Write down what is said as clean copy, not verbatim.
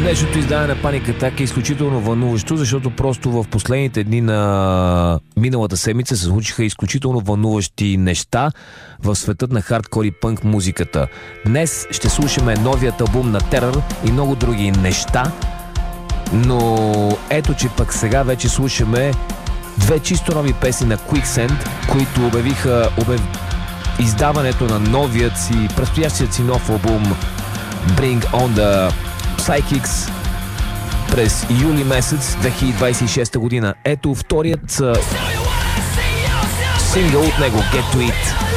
Днешното издание на Паник Атак е изключително вълнуващо, защото просто в последните дни на миналата седмица се случиха изключително вълнуващи неща в светът на хардкор и пънк музиката. Днес ще слушаме новият албум на Terror и много други неща, но ето, че пък сега вече слушаме две чисто нови песни на Quicksand, които обявиха издаването на новият си, предстоящият си нов албум Bring on the Psychics през юли месец 2026 година. Ето вторият сингъл от него, Get to It.